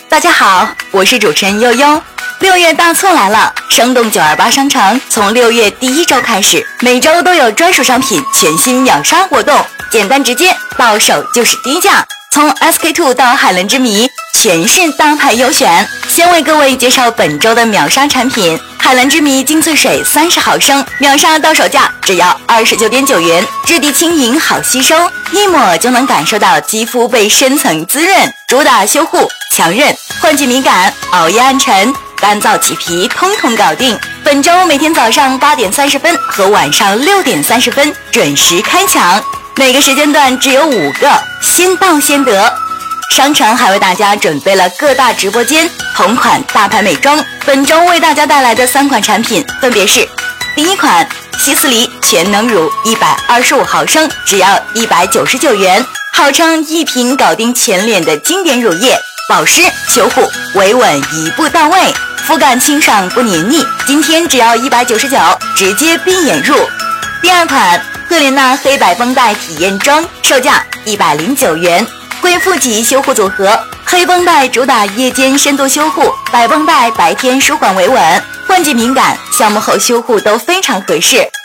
大家好，我是主持人悠悠。6月大促来了，生动928商城从6月第1周开始，每周都有专属商品全新秒杀活动，简单直接，到手就是低价。从 SK2 到海伦之谜，全是大牌优选。先为各位介绍本周的秒杀产品：海伦之谜精粹水30毫升，秒杀到手价只要29.9元，质地轻盈好吸收，一抹就能感受到肌肤被深层滋润，主打修护、强韧、换季敏感、熬夜暗沉、干燥起皮，通通搞定。本周每天早上8点30分和晚上6点30分准时开抢，每个时间段只有5个，先到先得。商城还为大家准备了各大直播间同款大牌美妆，本周为大家带来的3款产品分别是：第一款希思黎全能乳125毫升，只要199元，号称一瓶搞定全脸的经典乳液，保湿、修护、维稳一步到位，肤感清爽不黏腻，今天只要199，直接闭眼入。第二款赫莲娜黑白绷带体验装，售价109元，贵妇级修护组合，黑绷带主打夜间深度修护，白绷带白天舒缓维稳，换季敏感、项目后修护都非常合适。